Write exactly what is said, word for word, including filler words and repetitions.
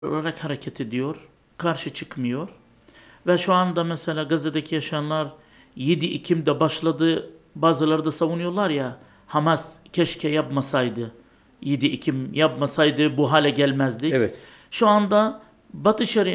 olarak hareket ediyor, karşı çıkmıyor. Ve şu anda mesela Gazze'deki yaşayanlar yedi Ekim'de başladı, bazıları da savunuyorlar ya, Hamas keşke yapmasaydı, yedi Ekim yapmasaydı bu hale gelmezdik. Evet. Şu anda Batı Şeria